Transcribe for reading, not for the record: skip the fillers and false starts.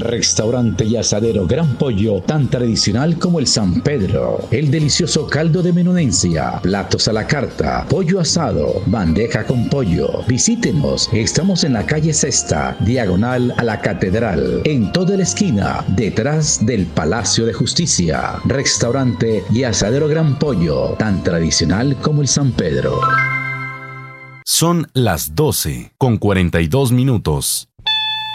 Restaurante y asadero Gran Pollo, tan tradicional como el San Pedro. El delicioso caldo de menudencia, platos a la carta, pollo asado, bandeja con pollo. Visítenos, estamos en la calle Sexta, diagonal a la Catedral, en toda la esquina, detrás del Palacio de Justicia. Restaurante y asadero Gran Pollo, tan tradicional como el San Pedro. Son las 12:42.